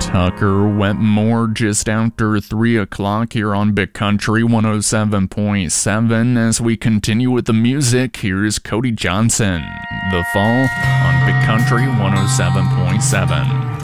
Tucker Wetmore just after 3 o'clock here on Big Country 107.7. As we continue with the music, here's Cody Johnson, The Fall on Big Country 107.7.